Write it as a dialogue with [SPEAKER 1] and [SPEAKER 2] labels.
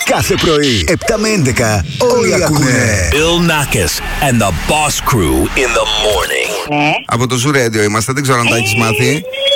[SPEAKER 1] Κάθε πρωί, 7 με 11, όλοι ακούνε.
[SPEAKER 2] Bill Nackis and the Boss Crew in the morning.
[SPEAKER 3] Ναι.
[SPEAKER 4] Από το Zoo Radio είμαστε, δεν ξέρω αν τα έχεις μάθει.